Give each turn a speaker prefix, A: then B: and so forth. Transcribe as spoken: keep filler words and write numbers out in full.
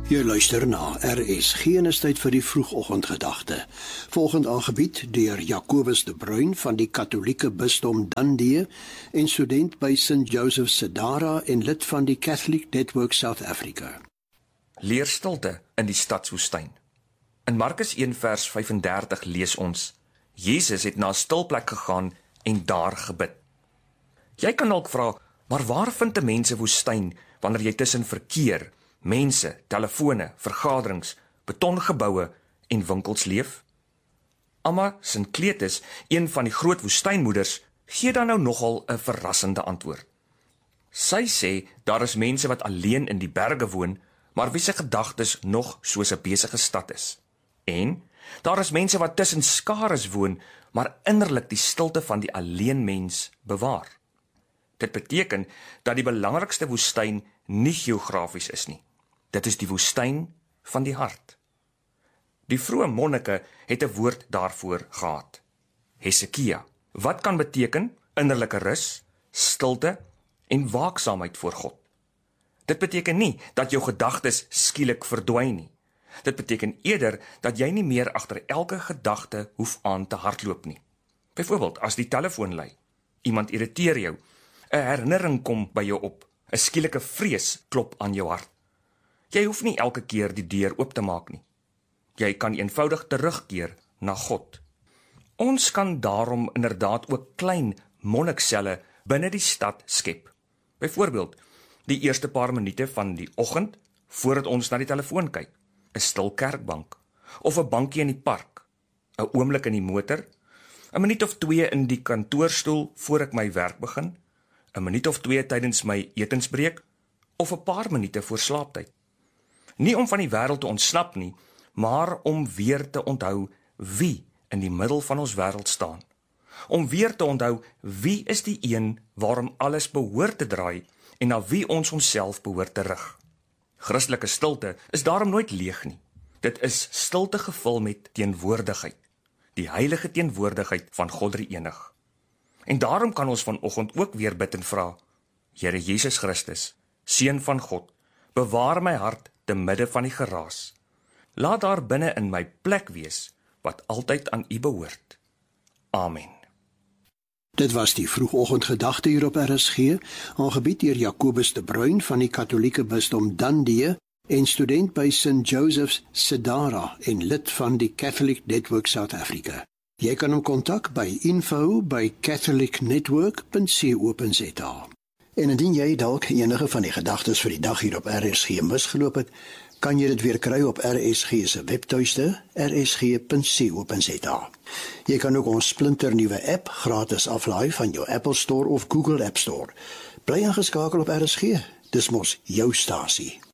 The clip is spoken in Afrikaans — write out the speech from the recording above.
A: Jy luister na R S G en is tyd vir die vroegoggendgedagte. Volgend aangebied deur Jacobus de Bruin van die Katholieke Bisdom Dundee en student by Saint Joseph Sedara en lid van die Catholic Network South Africa.
B: Leer stilte in die stadswoestyn. In Markus een vers vyf-en-dertig lees ons: Jesus het na 'n stil plek gegaan en daar gebid. Jy kan dalk vra, maar waar vind 'n mens 'n woestyn wanneer jy tussen verkeer, mense, telefone, vergaderings, betongeboue en winkels leef? Amma Sincletus, een van die groot woestynmoeders, gee dan nou nogal 'n verrassende antwoord. Sy sê daar is mense wat alleen in die berge woon, maar wie se gedagtes nog soos 'n besige stad is. En daar is mense wat tussen skares woon, maar innerlik die stilte van die alleen mens bewaar. Dit beteken dat die belangrikste woestyn nie geografies is nie. Dit is die woestyn van die hart. Die vroeë monnike het 'n woord daarvoor gehad: Hesekia, wat kan beteken innerlike rus, stilte en waaksaamheid voor God. Dit beteken nie dat jou gedagtes skielik verdwyn nie. Dit beteken eerder dat jy nie meer agter elke gedagte hoef aan te hardloop nie. Byvoorbeeld, as die telefoon lui, iemand irriteer jou, 'n herinnering kom by jou op, 'n skielike vrees klop aan jou hart. Jy hoef nie elke keer die deur oop te maak nie. Jy kan eenvoudig terugkeer na God. Ons kan daarom inderdaad ook klein monnikselle binne die stad skep. Byvoorbeeld, die eerste paar minute van die oggend, voordat ons na die telefoon kyk, 'n stil kerkbank, of 'n bankie in die park, 'n oomblik in die motor, 'n minuut of twee in die kantoorstoel voor ek my werk begin, 'n minuut of twee tydens my etensbreek, of 'n paar minute voor slaaptyd. Nie om van die wêreld te ontsnap nie, maar om weer te onthou wie in die middel van ons wêreld staan. Om weer te onthou wie is die een waarom alles behoort te draai en na wie ons onsself behoort te rig. Christelike stilte is daarom nooit leeg nie. Dit is stilte gevul met teenwoordigheid, die heilige teenwoordigheid van God Drie-enig. En daarom kan ons vanoggend ook weer bid en vra: Here Jesus Christus, Seun van God, bewaar my hart te midde van die geraas. Laat daar binne in my plek wees wat altyd aan U behoort. Amen.
A: Dit was die vroegoggendgedagte hier op R S G, aangebied deur Jacobus de Bruin van die Katholieke Bisdom Dundee en student by Saint Joseph's Sedara en lid van die Catholic Network South Africa. Jy kan hom kontak by info by catholic network punt co punt za. En indien jy dalk enige van die gedagtes vir die dag hier op R S G misgeloop het, kan jy dit weer kry op R S G se webtuiste r s g punt co punt za. Jy kan ook ons splinternuwe app gratis aflaai van jou Apple Store of Google App Store. Bly ingeskakel op R S G. Dis mos jou stasie.